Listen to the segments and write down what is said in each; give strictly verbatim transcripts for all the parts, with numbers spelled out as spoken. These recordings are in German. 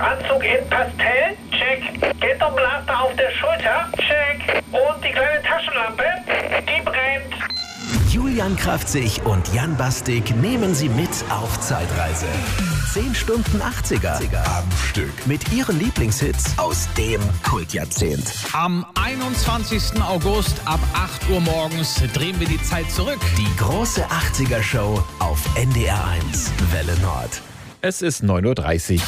Anzug in Pastell? Check. Ghetto-Blaster auf der Schulter? Check. Und die kleine Taschenlampe? Die brennt. Julian Kraftzig und Jan Bastik nehmen Sie mit auf Zeitreise. zehn Stunden achtziger am Stück mit Ihren Lieblingshits aus dem Kultjahrzehnt. Am einundzwanzigsten August ab acht Uhr morgens drehen wir die Zeit zurück. Die große achtziger-Show auf N D R eins Welle Nord. Es ist neun Uhr dreißig.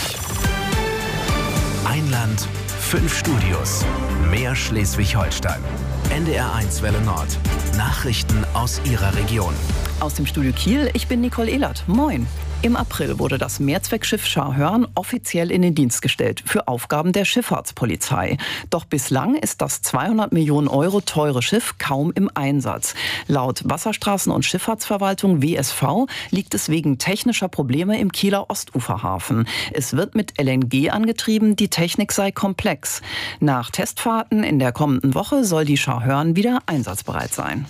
Ein Land, fünf Studios, mehr Schleswig-Holstein. N D R eins Welle Nord. Nachrichten aus Ihrer Region. Aus dem Studio Kiel, ich bin Nicole Ehlert. Moin. Im April wurde das Mehrzweckschiff Scharhörn offiziell in den Dienst gestellt für Aufgaben der Schifffahrtspolizei. Doch bislang ist das zweihundert Millionen Euro teure Schiff kaum im Einsatz. Laut Wasserstraßen- und Schifffahrtsverwaltung W S V liegt es wegen technischer Probleme im Kieler Ostuferhafen. Es wird mit L N G angetrieben, die Technik sei komplex. Nach Testfahrten in der kommenden Woche soll die Scharhörn wieder einsatzbereit sein.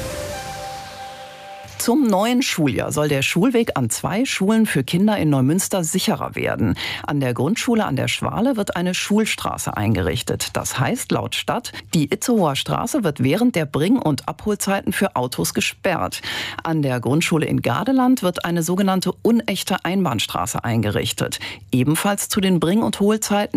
Zum neuen Schuljahr soll der Schulweg an zwei Schulen für Kinder in Neumünster sicherer werden. An der Grundschule an der Schwale wird eine Schulstraße eingerichtet. Das heißt laut Stadt, die Itzehoer Straße wird während der Bring- und Abholzeiten für Autos gesperrt. An der Grundschule in Gardeland wird eine sogenannte unechte Einbahnstraße eingerichtet. Ebenfalls zu den Bring- und Hohlzeiten